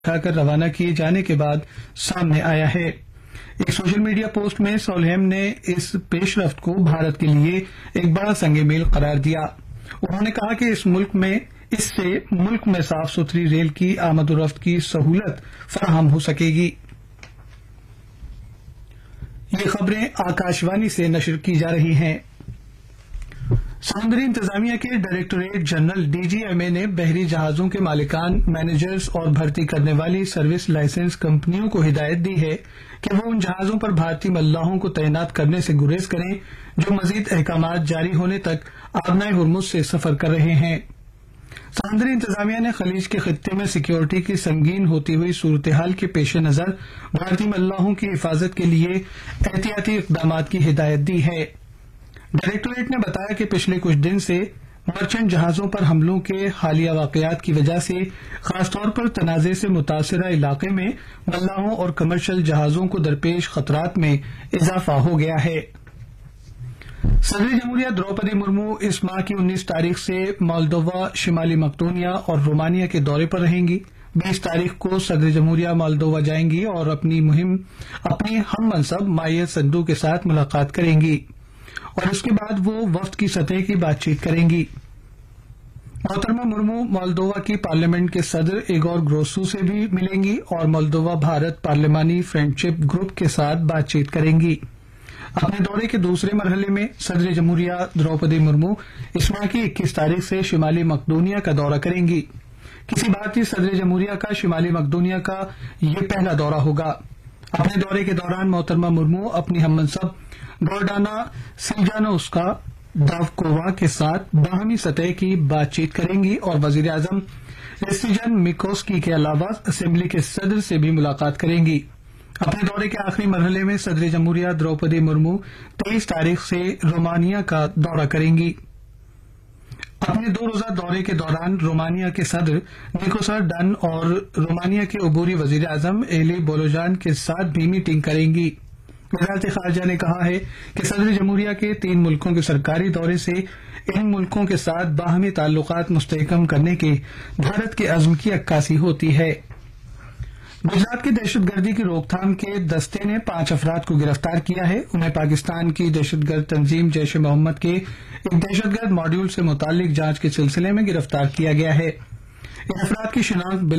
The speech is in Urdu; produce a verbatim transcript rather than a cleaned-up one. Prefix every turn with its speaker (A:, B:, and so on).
A: کھا کر روانہ کیے جانے کے بعد سامنے آیا ہے۔ ایک سوشل میڈیا پوسٹ میں سولہیم نے اس پیش رفت کو بھارت کے لیے ایک بڑا سنگ میل قرار دیا۔ انہوں نے کہا کہ اس ملک میں اس سے ملک میں صاف ستھری ریل کی آمد و رفت کی سہولت فراہم ہو سکے گی۔ یہ خبریں آکاشوانی سے نشر کی جا رہی ہیں۔ سمندری انتظامیہ کے directorate general D G M اے نے بحری جہازوں کے مالکان، مینیجرز اور بھرتی کرنے والی سروس لائسنس کمپنیوں کو ہدایت دی ہے کہ وہ ان جہازوں پر بھارتی ملاحوں کو تعینات کرنے سے گریز کریں جو مزید احکامات جاری ہونے تک آبنائے ہرمز سے سفر کر رہے ہیں۔ سمندری انتظامیہ نے خلیج کے خطے میں سیکیورٹی کی سنگین ہوتی ہوئی صورتحال کے پیش نظر بھارتی ملاحوں کی حفاظت کے لیے احتیاطی اقدامات کی ہدایت دی ہے۔ ڈائریکٹوریٹ نے بتایا کہ پچھلے کچھ دن سے مرچنٹ جہازوں پر حملوں کے حالیہ واقعات کی وجہ سے خاص طور پر تنازع سے متاثرہ علاقے میں ملاحوں اور کمرشل جہازوں کو درپیش خطرات میں اضافہ ہو گیا ہے۔ صدر جمہوریہ دروپدی مرمو اس ماہ کی انیس تاریخ سے مالدووا، شمالی مقدونیہ اور رومانیہ کے دورے پر رہیں گی۔ بیس تاریخ کو صدر جمہوریہ مالدووا جائیں گی اور اپنی مہم اپنی ہم منصب مائیا سندو کے ساتھ ملاقات کریں گی اور اس کے بعد وہ وفد کی سطح کی بات چیت کریں گی۔ محترمہ مرمو مالدووا کی پارلیمنٹ کے صدر ایگور گروسو سے بھی ملیں گی اور مالدووا بھارت پارلیمانی فرینڈشپ گروپ کے ساتھ بات چیت کریں گی۔ اپنے دورے کے دوسرے مرحلے میں صدر جمہوریہ دروپدی مرمو اس ماہ کی اکیس تاریخ سے شمالی مقدونیہ کا دورہ کریں گی۔ کسی بھارتی صدر جمہوریہ کا شمالی مقدونیہ کا یہ پہلا دورہ ہوگا۔ اپنے دورے کے دوران محترمہ مرمو اپنی ہم منصب گورڈانا سیلجانوسکا داوکووا کے ساتھ باہمی سطح کی بات چیت کریں گی اور وزیر اعظم ریسیجن میکوسکی کے علاوہ اسمبلی کے صدر سے بھی ملاقات کریں گی۔ اپنے دورے کے آخری مرحلے میں صدر جمہوریہ دروپدی مرمو تیئیس تاریخ سے رومانیہ کا دورہ کریں گی۔ اپنے دو روزہ دورے کے دوران رومانیہ کے صدر نیکوسا ڈن اور رومانیہ کے عبوری وزیر اعظم ایلی بولوجان کے ساتھ بھی میٹنگ کریں گی۔ وزارت خارجہ نے کہا ہے کہ صدر جمہوریہ کے تین ملکوں کے سرکاری دورے سے ان ملکوں کے ساتھ باہمی تعلقات مستحکم کرنے کے بھارت کے عزم کی عکاسی ہوتی ہے۔ گجرات کی دہشت گردی کی روک تھام کے دستے نے پانچ افراد کو گرفتار کیا ہے۔ انہیں پاکستان کی دہشت گرد تنظیم جیش محمد کے ایک دہشت گرد ماڈیول سے متعلق جانچ کے سلسلے میں گرفتار کیا گیا ہے۔ ان افراد کی شناخت